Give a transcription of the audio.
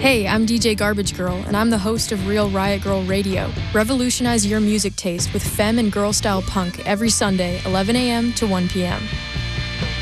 Hey, I'm DJ Garbage Girl, and I'm the host of Real Riot Girl Radio. Revolutionize your music taste with femme and girl style punk every Sunday, 11 a.m. to 1 p.m.